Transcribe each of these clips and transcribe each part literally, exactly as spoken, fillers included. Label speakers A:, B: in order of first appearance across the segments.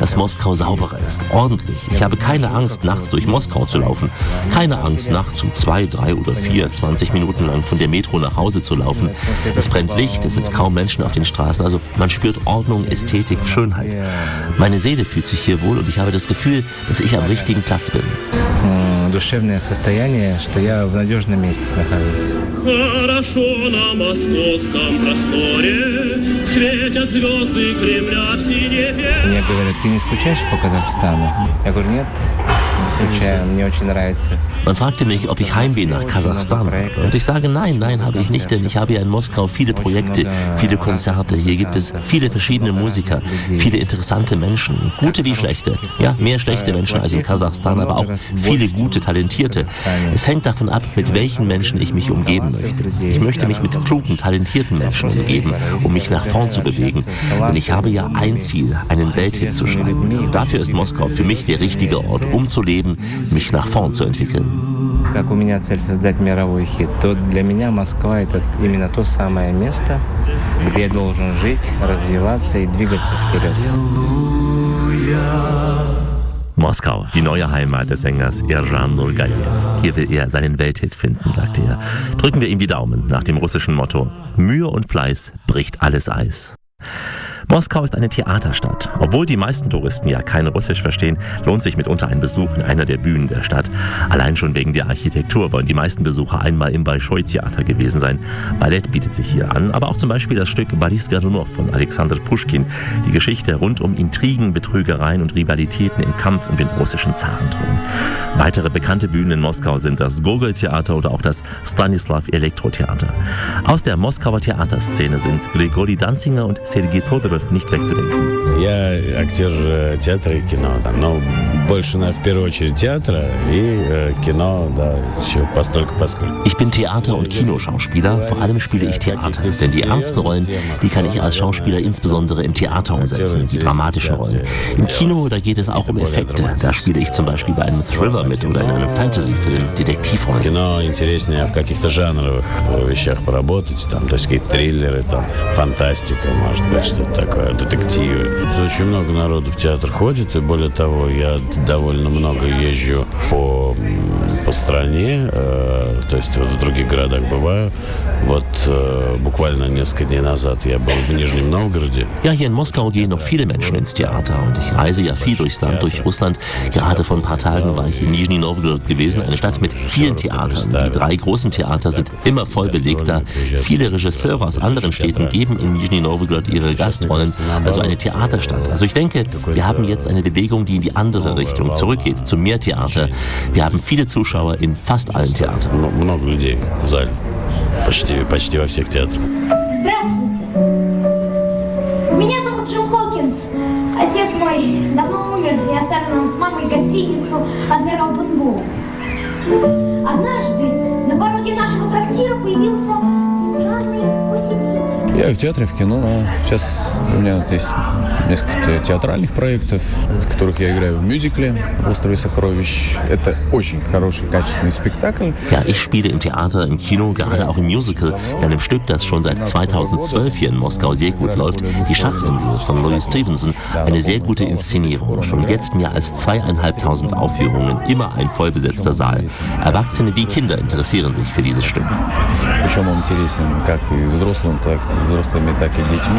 A: dass Moskau sauberer ist, ordentlich. Ich habe keine Angst, nachts durch Moskau zu laufen. Keine Angst, nachts um zwei, drei oder vier, zwanzig Minuten lang von der Metro nach Hause zu laufen. Es brennt Licht, es sind kaum Menschen auf den Straßen. Also man spürt Ordnung, Ästhetik, Schönheit. Meine Seele fühlt sich hier wohl und ich habe das Gefühl, dass ich am richtigen Platz bin.
B: Душевное состояние, что я в надежном месте нахожусь.
C: Хорошо на московском просторе светят звезды Кремля в синеве.
B: Мне говорят, ты не скучаешь по Казахстану? Я говорю, нет, не скучаю, мне очень нравится.
A: Man fragte mich, ob ich Heimweh nach Kasachstan habe. Und ich sage, nein, nein, habe ich nicht, denn ich habe ja in Moskau viele Projekte, viele Konzerte. Hier gibt es viele verschiedene Musiker, viele interessante Menschen, gute wie schlechte. Ja, mehr schlechte Menschen als in Kasachstan, aber auch viele gute, talentierte. Es hängt davon ab, mit welchen Menschen ich mich umgeben möchte. Ich möchte mich mit klugen, talentierten Menschen umgeben, um mich nach vorn zu bewegen. Denn ich habe ja ein Ziel, einen Welthit zu schreiben. Dafür ist Moskau für mich der richtige Ort, um zu leben, mich nach vorn zu entwickeln.
B: Как у меня цель создать мировой хит, то для меня Москва — это именно то самое место, где я должен жить, развиваться и двигаться вперед.
A: Moskau, die neue Heimat des Sängers Erjan Nurgaliev. Hier will er seinen Welthit finden, sagte er. Drücken wir ihm die Daumen nach dem russischen Motto: Mühe und Fleiß bricht alles Eis. Moskau ist eine Theaterstadt. Obwohl die meisten Touristen ja kein Russisch verstehen, lohnt sich mitunter ein Besuch in einer der Bühnen der Stadt. Allein schon wegen der Architektur wollen die meisten Besucher einmal im Bolschoi-Theater gewesen sein. Ballett bietet sich hier an, aber auch zum Beispiel das Stück Boris Godunov von Alexander Puschkin. Die Geschichte rund um Intrigen, Betrügereien und Rivalitäten im Kampf um den russischen Zarenthron. Weitere bekannte Bühnen in Moskau sind das Gogol-Theater oder auch das Stanislav-Elektrotheater. Aus der Moskauer Theaterszene sind Grigori Danzinger und Sergei Todorov nicht wegzudenken.
D: Я актер театра и кино, но больше, наверное, в первую очередь театра и кино, да, еще постольку-поскольку.
A: Ich bin Theater- und Kinoschauspieler, vor allem spiele ich Theater, denn die ernsten Rollen, die kann ich als Schauspieler insbesondere im Theater umsetzen, die dramatischen Rollen. Im Kino, da geht es auch um Effekte, da spiele ich zum Beispiel bei einem Thriller mit oder in einem Fantasy-Film, Detektivrollen.
D: Кино интереснее в каких-то жанровых вещах поработать, там, то есть какие-то триллеры, там, фантастика, может быть, что-то такое, детективы. Очень много народу в театр ходит, и более того, я довольно много езжу по, по стране, э, то есть вот в других городах бываю. Вот äh, bukvalno несколько дней назад я был в Нижнем Новгороде.
A: Ja, hier in Moskau gehen noch viele Menschen ins Theater und ich reise ja viel durchs Land, durch Russland. Gerade vor ein paar Tagen war ich in Nizhny Novgorod gewesen, eine Stadt mit vielen Theatern. Die drei großen Theater sind immer voll belegt da. Viele Regisseure aus anderen Städten geben in Nizhny Novgorod ihre Gastrollen, also eine Theaterstadt. Also ich denke, wir haben jetzt eine Bewegung, die in die andere Richtung zurückgeht, zu mehr Theater. Wir haben viele Zuschauer in fast allen Theatern.
D: Много людей в зале. Почти, почти во всех театрах.
E: Здравствуйте. Меня зовут Джим Хокинс. Отец мой давно умер и оставил нам с мамой гостиницу «Адмирал Бенбоу». Однажды на пороге нашего трактира появился странный посетитель.
F: Я и в театре, в кино. А сейчас у меня вот есть несколько театральных проектов, в которых я играю в мюзикле «В острове Сокровищ». Это очень хороший, качественный спектакль.
A: Ja, ich spiele im Theater, im Kino, gerade auch im Musical, in einem Stück, das schon seit zweitausendzwölf hier in Moskau sehr gut läuft, Die Schatzinsel von Louis Stevenson. Eine sehr gute Inszenierung. Schon jetzt mehr als zweieinhalbtausend Aufführungen, immer ein vollbesetzter Saal. Erwachsene wie Kinder interessieren sich für dieses Stück.
F: Причем он интересен как и взрослым, так и взрослыми, так и детьми.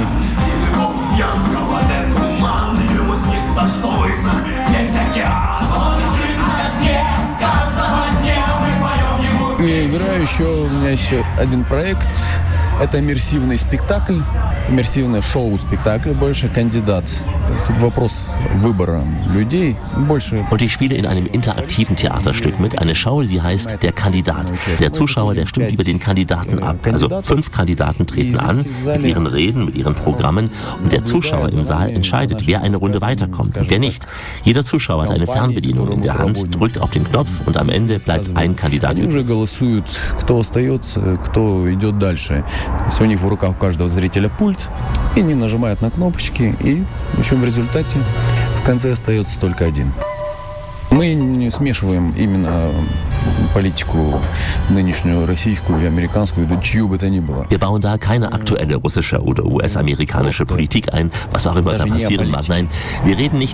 F: И играю еще, у меня еще один проект. Это иммерсивный спектакль, иммерсивное шоу-спектакль, больше кандидат. Тут вопрос выбора людей, больше.
A: Und ich spiele in einem interaktiven Theaterstück mit, eine Show, sie heißt Der Kandidat. Der Zuschauer, der stimmt über den Kandidaten ab. Also fünf Kandidaten treten an, mit ihren Reden, mit ihren Programmen und der Zuschauer im Saal entscheidet, wer eine Runde weiterkommt und wer nicht. Jeder Zuschauer hat eine Fernbedienung in der Hand, drückt auf den Knopf und am Ende bleibt ein Kandidat übrig.
F: То есть у них в руках у каждого зрителя пульт, и они нажимают на кнопочки, и в общем, в результате в конце остается только один. Мы не смешиваем именно политику nынешнюю, российскую или американскую, да чью бы то ни было.
A: Wir bauen da keine aktuelle russische oder U S-amerikanische Politik ein, was auch immer da passieren mag. Nein, wir reden nicht